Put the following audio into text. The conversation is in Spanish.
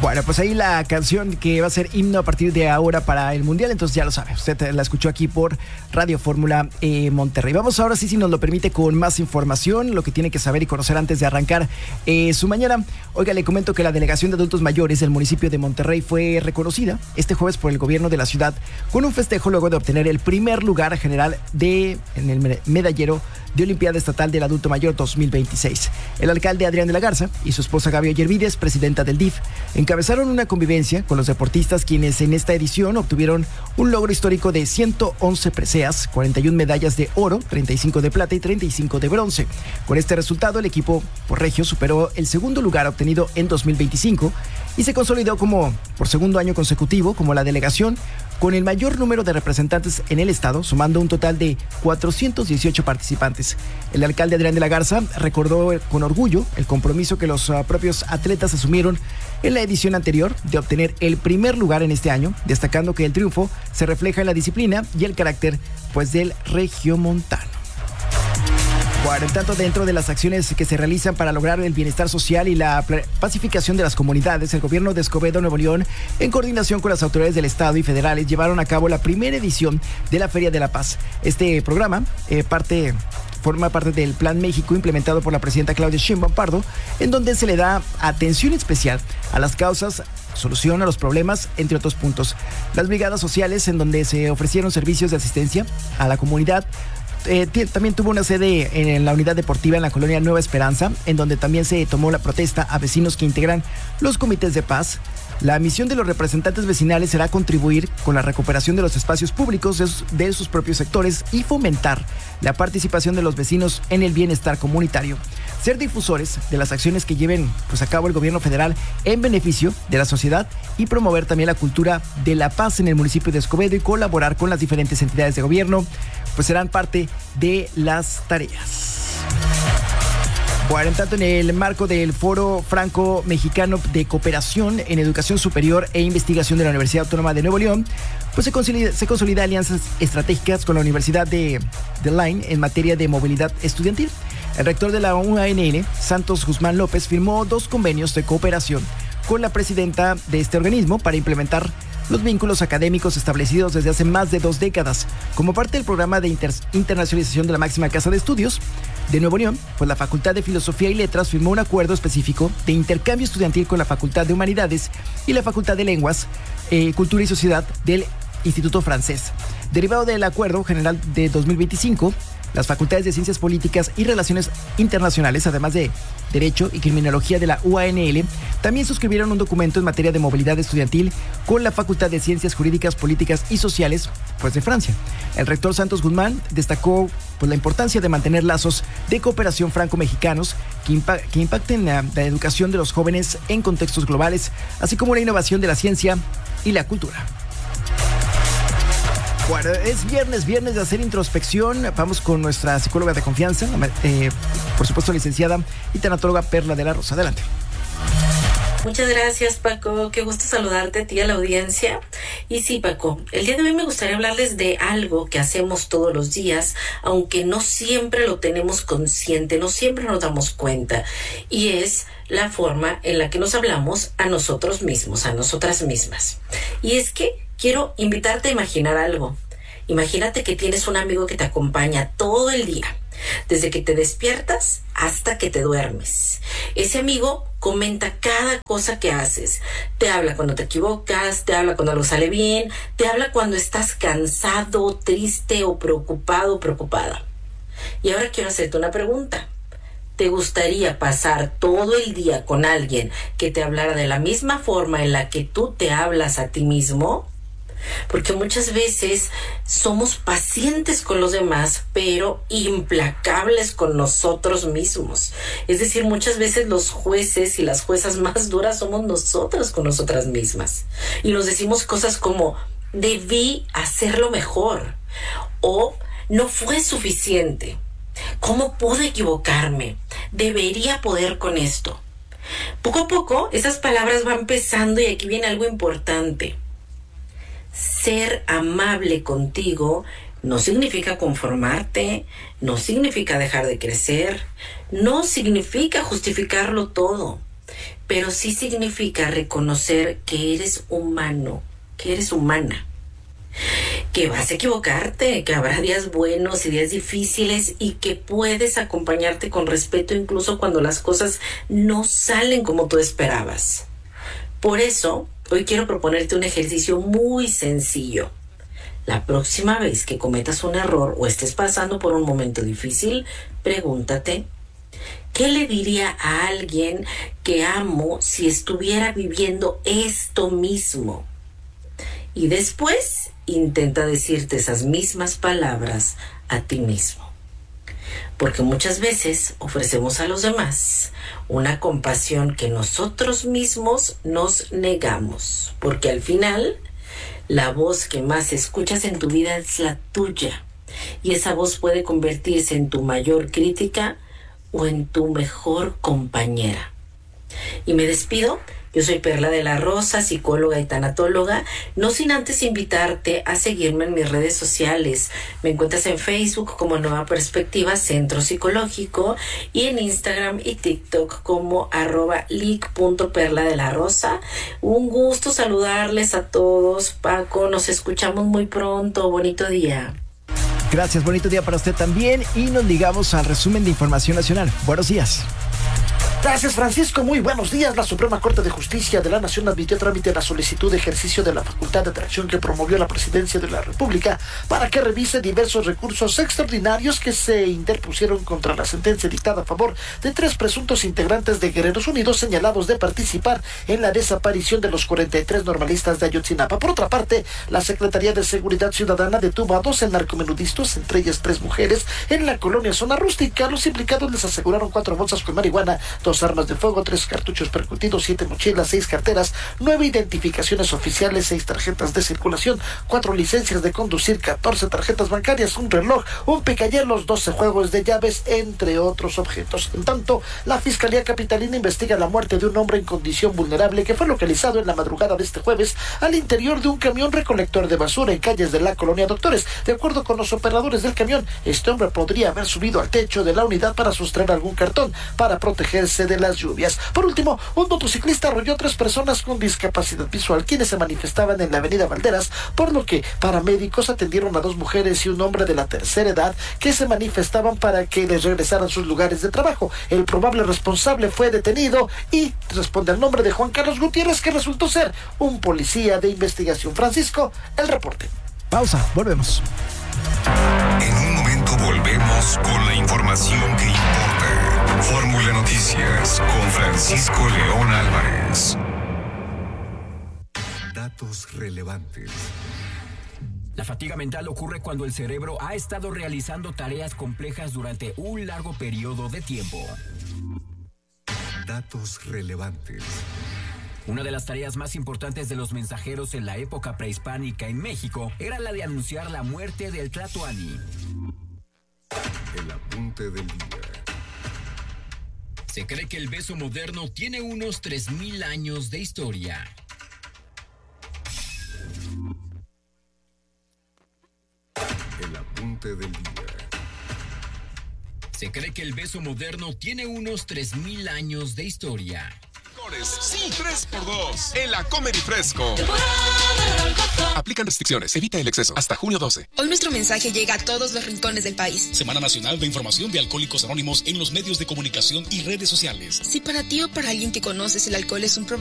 Bueno, pues ahí la canción que va a ser himno a partir de ahora para el Mundial, entonces ya lo sabe, usted la escuchó aquí por Radio Fórmula Monterrey. Vamos ahora sí, si nos lo permite, con más información, lo que tiene que saber y conocer antes de arrancar su mañana. Oiga, le comento que la Delegación de Adultos Mayores del municipio de Monterrey fue reconocida este jueves por el gobierno de la ciudad con un festejo luego de obtener el primer lugar general en el medallero de Olimpiada Estatal del Adulto Mayor 2026. El alcalde Adrián de la Garza y su esposa Gaby Ollervides, presidenta del DIF, encabezaron una convivencia con los deportistas, quienes en esta edición obtuvieron un logro histórico de 111 preseas, 41 medallas de oro, 35 de plata y 35 de bronce. Con este resultado, el equipo regio superó el segundo lugar obtenido en 2025 y se consolidó por segundo año consecutivo como la delegación con el mayor número de representantes en el estado, sumando un total de 418 participantes. El alcalde Adrián de la Garza recordó con orgullo el compromiso que los propios atletas asumieron en la edición anterior de obtener el primer lugar en este año, destacando que el triunfo se refleja en la disciplina y el carácter del regiomontano. Bueno, en tanto, dentro de las acciones que se realizan para lograr el bienestar social y la pacificación de las comunidades, el gobierno de Escobedo, Nuevo León, en coordinación con las autoridades del estado y federales, llevaron a cabo la primera edición de la Feria de la Paz. Este programa forma parte del Plan México implementado por la presidenta Claudia Sheinbaum Pardo, en donde se le da atención especial a las causas, solución a los problemas, entre otros puntos. Las brigadas sociales, en donde se ofrecieron servicios de asistencia a la comunidad, también tuvo una sede en la unidad deportiva en la colonia Nueva Esperanza, en donde también se tomó la protesta a vecinos que integran los comités de paz. La misión de los representantes vecinales será contribuir con la recuperación de los espacios públicos de sus propios sectores y fomentar la participación de los vecinos en el bienestar comunitario. Ser difusores de las acciones que lleven a cabo el gobierno federal en beneficio de la sociedad y promover también la cultura de la paz en el municipio de Escobedo y colaborar con las diferentes entidades de gobierno, serán parte de las tareas. Bueno, en tanto, en el marco del Foro Franco-Mexicano de Cooperación en Educación Superior e Investigación de la Universidad Autónoma de Nuevo León, se consolida alianzas estratégicas con la Universidad de Line en materia de movilidad estudiantil. El rector de la UANL, Santos Guzmán López, firmó 2 convenios de cooperación con la presidenta de este organismo para implementar los vínculos académicos establecidos desde hace más de 2 décadas. Como parte del programa de internacionalización de la máxima casa de estudios de Nuevo León, la Facultad de Filosofía y Letras firmó un acuerdo específico de intercambio estudiantil con la Facultad de Humanidades y la Facultad de Lenguas, Cultura y Sociedad del Instituto Francés. Derivado del Acuerdo General de 2025, las facultades de Ciencias Políticas y Relaciones Internacionales, además de Derecho y Criminología de la UANL, también suscribieron un documento en materia de movilidad estudiantil con la Facultad de Ciencias Jurídicas, Políticas y Sociales, de Francia. El rector Santos Guzmán destacó la importancia de mantener lazos de cooperación franco-mexicanos que impacten la educación de los jóvenes en contextos globales, así como la innovación de la ciencia y la cultura. Bueno, es viernes de hacer introspección. Vamos con nuestra psicóloga de confianza, por supuesto, licenciada y tanatóloga Perla de la Rosa. Adelante. Muchas gracias, Paco. Qué gusto saludarte a ti y a la audiencia. Y sí, Paco, el día de hoy me gustaría hablarles de algo que hacemos todos los días, aunque no siempre lo tenemos consciente, no siempre nos damos cuenta. Y es la forma en la que nos hablamos a nosotros mismos, a nosotras mismas. Y es que quiero invitarte a imaginar algo. Imagínate que tienes un amigo que te acompaña todo el día, desde que te despiertas hasta que te duermes. Ese amigo comenta cada cosa que haces. Te habla cuando te equivocas, te habla cuando algo sale bien, te habla cuando estás cansado, triste o preocupado o preocupada. Y ahora quiero hacerte una pregunta. ¿Te gustaría pasar todo el día con alguien que te hablara de la misma forma en la que tú te hablas a ti mismo? Porque muchas veces somos pacientes con los demás, pero implacables con nosotros mismos. Es decir, muchas veces los jueces y las juezas más duras somos nosotras con nosotras mismas. Y nos decimos cosas como, debí hacerlo mejor, o no fue suficiente. ¿Cómo pude equivocarme? Debería poder con esto. Poco a poco, esas palabras van pesando y aquí viene algo importante. Ser amable contigo no significa conformarte, no significa dejar de crecer, no significa justificarlo todo, pero sí significa reconocer que eres humano, que eres humana, que vas a equivocarte, que habrá días buenos y días difíciles y que puedes acompañarte con respeto incluso cuando las cosas no salen como tú esperabas. Por eso, hoy quiero proponerte un ejercicio muy sencillo. La próxima vez que cometas un error o estés pasando por un momento difícil, pregúntate, ¿qué le diría a alguien que amo si estuviera viviendo esto mismo? Y después intenta decirte esas mismas palabras a ti mismo. Porque muchas veces ofrecemos a los demás una compasión que nosotros mismos nos negamos. Porque al final, la voz que más escuchas en tu vida es la tuya. Y esa voz puede convertirse en tu mayor crítica o en tu mejor compañera. Y me despido. Yo soy Perla de la Rosa, psicóloga y tanatóloga, no sin antes invitarte a seguirme en mis redes sociales. Me encuentras en Facebook como Nueva Perspectiva Centro Psicológico y en Instagram y TikTok como @lic.perladelarosa. Un gusto saludarles a todos, Paco, nos escuchamos muy pronto, bonito día. Gracias, bonito día para usted también y nos ligamos al resumen de información nacional. Buenos días. Gracias, Francisco. Muy buenos días. La Suprema Corte de Justicia de la Nación admitió trámite la solicitud de ejercicio de la facultad de atracción que promovió la Presidencia de la República para que revise diversos recursos extraordinarios que se interpusieron contra la sentencia dictada a favor de 3 presuntos integrantes de Guerreros Unidos señalados de participar en la desaparición de los 43 normalistas de Ayotzinapa. Por otra parte, la Secretaría de Seguridad Ciudadana detuvo a 12 narcomenudistas, entre ellas 3 mujeres, en la colonia Zona Rústica. Los implicados les aseguraron 4 bolsas con marihuana, 2 armas de fuego, 3 cartuchos percutidos, 7 mochilas, 6 carteras, 9 identificaciones oficiales, 6 tarjetas de circulación, 4 licencias de conducir, 14 tarjetas bancarias, un reloj, un picahielos, 12 juegos de llaves, entre otros objetos. En tanto, la Fiscalía Capitalina investiga la muerte de un hombre en condición vulnerable que fue localizado en la madrugada de este jueves al interior de un camión recolector de basura en calles de la colonia Doctores. De acuerdo con los operadores del camión, este hombre podría haber subido al techo de la unidad para sustraer algún cartón para protegerse de las lluvias. Por último, un motociclista arrolló 3 personas con discapacidad visual, quienes se manifestaban en la avenida Valderas, por lo que paramédicos atendieron a 2 mujeres y un hombre de la tercera edad que se manifestaban para que les regresaran sus lugares de trabajo. El probable responsable fue detenido y responde al nombre de Juan Carlos Gutiérrez, que resultó ser un policía de investigación. Francisco, el reporte. Pausa, volvemos. En un momento volvemos con la información que importa. Fórmula Noticias con Francisco León Álvarez. Datos relevantes. La fatiga mental ocurre cuando el cerebro ha estado realizando tareas complejas durante un largo periodo de tiempo. Datos relevantes. Una de las tareas más importantes de los mensajeros en la época prehispánica en México era la de anunciar la muerte del Tlatoani. El apunte del día. Se cree que el beso moderno tiene unos 3000 años de historia. El apunte del día. Se cree que el beso moderno tiene unos 3000 años de historia. Sí, 3x2 en la Comer y Fresco. Aplican restricciones, evita el exceso. Hasta junio 12. Hoy nuestro mensaje llega a todos los rincones del país. Semana Nacional de Información de Alcohólicos Anónimos en los medios de comunicación y redes sociales. Si para ti o para alguien que conoces el alcohol es un problema,